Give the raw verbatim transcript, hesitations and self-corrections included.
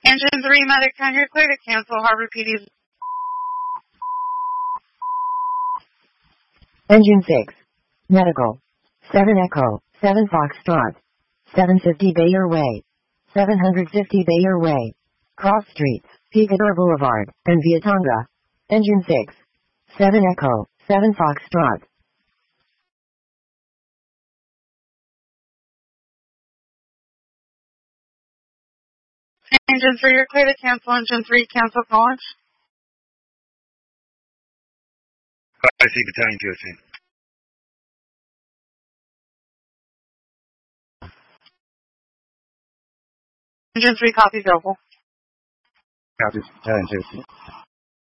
Engine three, medic, you're clear to cancel Harbor P D's. Engine six. Medical. seven Echo, seven Foxtrot. seven fifty Bayer Way. seven fifty Bayer Way. Cross Streets, Picador Boulevard, and Viatonga. Engine six. seven Echo, seven Foxtrot. Engine three, you're clear to cancel. Engine three, cancel college. I see battalion two oh two. Engine three, copy, Global. Copy, battalion two oh two.